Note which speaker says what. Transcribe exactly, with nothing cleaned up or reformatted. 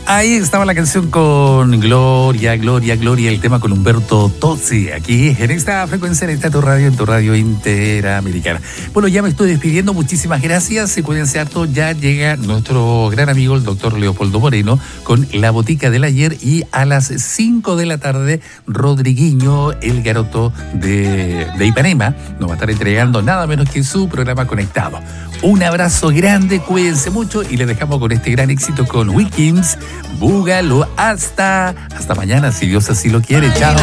Speaker 1: Ahí estaba la canción con Gloria, Gloria, Gloria, el tema con Humberto Tozzi, aquí en esta frecuencia, en esta tu radio, en tu radio interamericana. Bueno, ya me estoy despidiendo, muchísimas gracias, y cuídense harto, ya llega nuestro gran amigo, el doctor Leopoldo Moreno, con La Botica del Ayer, y a las cinco de la tarde, Rodriguinho, el garoto de, de Ipanema, nos va a estar entregando nada menos que su programa Conectado. Un abrazo grande, cuídense mucho, y les dejamos con este gran éxito con Wickens, Búgalo, hasta, hasta mañana, si Dios así lo quiere. Chao.